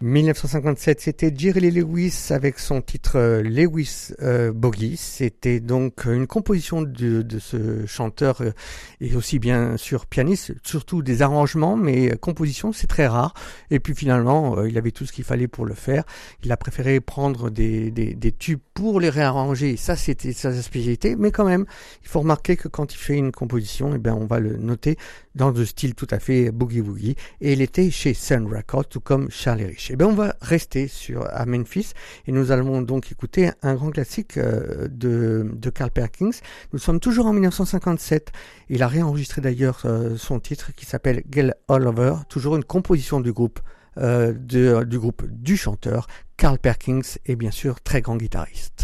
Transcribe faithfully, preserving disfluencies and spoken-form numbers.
mille neuf cent cinquante-sept, c'était Jerry Lee Lewis avec son titre euh, Lewis euh, Boogie. C'était donc une composition de, de ce chanteur euh, et aussi bien sûr pianiste, surtout des arrangements, mais euh, composition c'est très rare. Et puis finalement, euh, il avait tout ce qu'il fallait pour le faire. Il a préféré prendre des, des, des tubes pour les réarranger. Ça, c'était sa spécialité. Mais quand même, il faut remarquer que quand il fait une composition, eh bien, on va le noter dans le style tout à fait boogie-woogie. Et il était chez Sun Records, tout comme Charlie Rich. Eh bien, on va rester sur, à Memphis et nous allons donc écouter un grand classique euh, de, de Carl Perkins. Nous sommes toujours en mille neuf cent cinquante-sept. Il a réenregistré d'ailleurs euh, son titre qui s'appelle Gail Oliver, toujours une composition du groupe, euh, de, du groupe du chanteur Carl Perkins et bien sûr très grand guitariste.